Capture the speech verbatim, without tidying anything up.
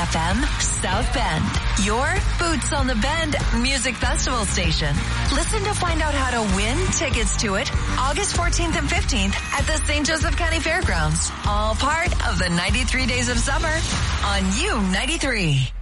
F M, South Bend. Your Boots on the Bend music festival station. Listen to find out how to win tickets to it August fourteenth and fifteenth at the Saint Joseph County Fairgrounds. All part of the ninety-three Days of Summer on U ninety-three.